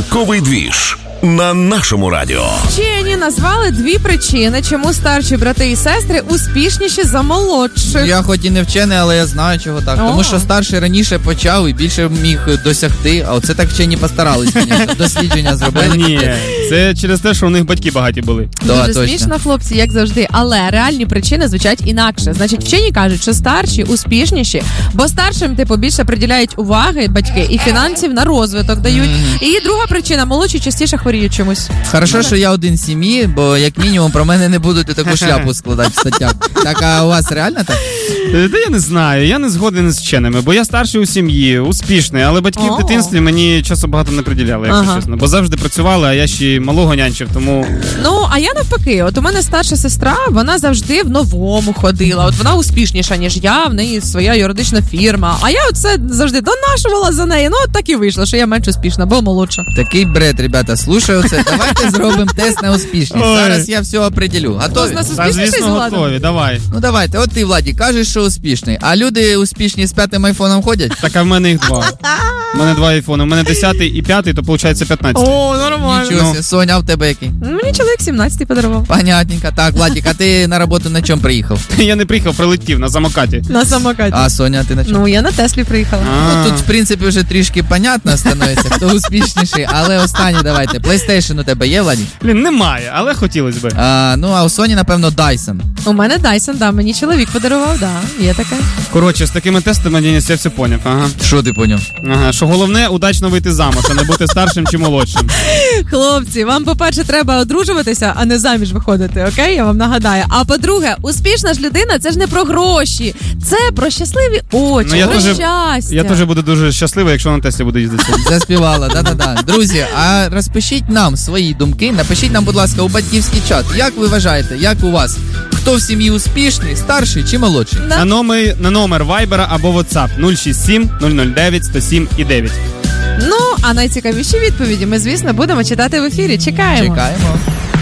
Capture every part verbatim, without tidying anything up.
Ранковий двіж на нашому радіо. Вчені назвали дві причини, чому старші брати і сестри успішніші за молодших. Я хоч і не вчений, але я знаю, чого так. О. Тому що старший раніше почав і більше міг досягти, а оце так вчені постарались, звісно. Дослідження зробили. Ні, це через те, що у них батьки багаті були. Да, Дуже точно. смішно, хлопці, як завжди. Але реальні причини звучать інакше. Значить, вчені кажуть, що старші успішніші, бо старшим, типу, більше приділяють уваги батьки і фінансів на розвиток дають. Mm. І друга причина, молодші частіше хворіють чомусь. Хорошо, що я один з сім'ї, бо як мінімум про мене не будуть таку шляпу складати в статтях. Так, а у вас реально так? Та я не знаю, я не згоден з вченими, бо я старший у сім'ї, успішний, але батьки О. в дитинстві мені часу багато не приділяли, якщо Ага. чесно. Бо завжди працювали, а я ще й малого нянчив, тому... Ну, а я навпаки, от у мене старша сестра, вона завжди в новому ходила. От вона успішніша, ніж я, в неї своя юридична фірма. А я оце завжди донашувала за неї. Ну, от так і вийшло, що я менш успішна, бо молодша. Такий бред, ребята, слушаю це. Давайте зробимо тест на успішність. Ой. Зараз я все определю. Хто Готові? з нас Та, успішніший з звісно, Владом? готові, давай. Ну давайте, от ти, Владі, кажеш, що успішний. А люди успішні з п'ятим айфоном ходять? Так, а в мене їх два. У мене два айфони. У мене десятий і п'ятий, то виходить п'ятнадцятий. О, нормально. Нічого Ну. себе. Соня, а в тебе який? Мені чоловік сімнадцятий подарував. Понятненько. Так, Владик, а ти на роботу на чому приїхав? Я не приїхав, прилетів на самокаті. На самокаті. А Соня, ти на чому? Ну, я на Теслі приїхала. Ну, тут, в принципі, вже трішки понятно становиться, хто успішніший, але останнє давайте. PlayStation у тебе є, Владі? Блін, немає, але хотілося би. А, ну, а у Соні, напевно, Dyson. У мене Dyson, да, мені чоловік подарував, да, є таке. Коротше, з такими тестами, Денис, я все поняв. Ага. Що ти поняв? Ага. Що головне, удачно вийти замуж, а не бути старшим чи молодшим. Хлопці, вам, по-перше, треба одружуватися, а не заміж виходити, окей? Я вам нагадаю. А по-друге, успішна ж людина – це ж не про гроші, це про щасливі очі, Ну, я про теж- щастя. Я теж буду дуже щасливий, якщо на Теслі буду їздити. Заспівала, да-да-да. Друзі, а розпишіть нам свої думки, напишіть нам, будь ласка, у батьківський чат. Як ви вважаєте, як у вас? Хто в сім'ї успішний, старший чи молодший? Да. На номер, на номер Viber або WhatsApp нуль шість сім нуль нуль дев'ять сто сім і дев'ять. Ну, а найцікавіші відповіді ми, звісно, будемо читати в ефірі. Чекаємо. Чекаємо.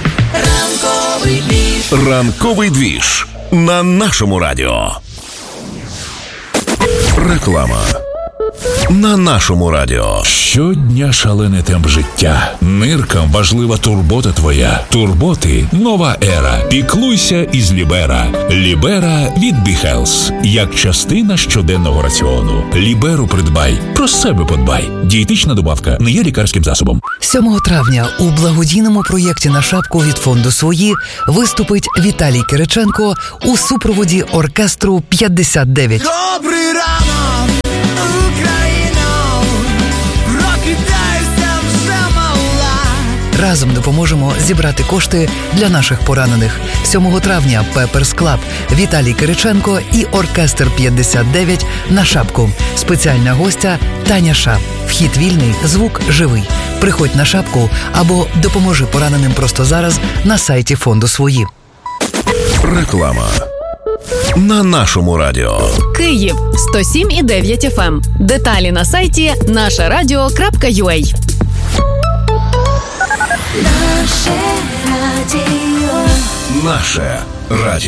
Ранковий двіж на нашому радіо. Реклама на нашому радіо. Щодня шалений темп життя. Ниркам важлива турбота твоя. Турботи – нова ера. Піклуйся із Лібера. Лібера від Біхелс. Як частина щоденного раціону. Ліберу придбай. Про себе подбай. Дієтична добавка не є лікарським засобом. сьомого травня у благодійному проєкті «На шапку» від фонду «Свої» виступить Віталій Кириченко у супроводі оркестру п'ятдесят дев'ять. Добрий ранок, Україно, прокидайся вже мала. Разом допоможемо зібрати кошти для наших поранених. сьомого травня Pepper's Club, Віталій Кириченко і оркестр п'ятдесят дев'ять «На шапку». Спеціальна гостя Таня Ша. Вхід вільний, звук живий. Приходь на шапку або допоможи пораненим просто зараз на сайті фонду «Свої». Реклама на нашому радіо. Київ сто сім і дев'ять еф ем. Деталі на сайті наше радіо крапка ю а. Наше радіо.